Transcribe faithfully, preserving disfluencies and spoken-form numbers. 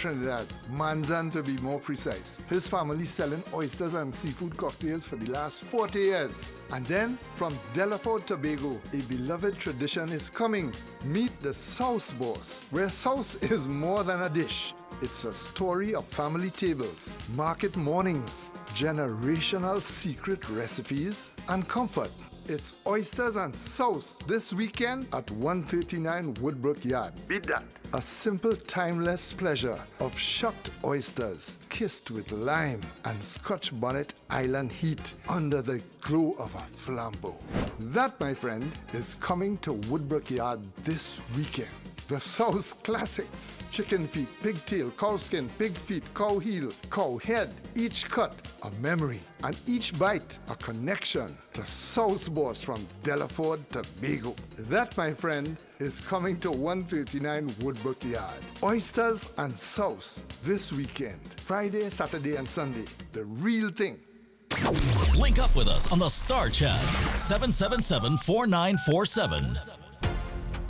Trinidad, Manzan to be more precise. His family selling oysters and seafood cocktails for the last forty years. And then, from Delaford, Tobago, a beloved tradition is coming. Meet the Sauce Boss, where sauce is more than a dish. It's a story of family tables, market mornings, generational secret recipes, and comfort. It's oysters and sauce this weekend at one thirty-nine Woodbrook Yard. Beat that. A simple, timeless pleasure of shucked oysters kissed with lime and Scotch bonnet island heat under the glow of a flambeau. That, my friend, is coming to Woodbrook Yard this weekend. The Sauce Classics. Chicken feet, pigtail, cow skin, pig feet, cow heel, cow head. Each cut a memory and each bite a connection to Sauce Boss from Delaford, Tobago. That, my friend, is coming to one thirty-nine Woodbrook Yard. Oysters and sauce this weekend. Friday, Saturday, and Sunday. The real thing. Link up with us on the Star Chat seven seven seven, four nine four seven.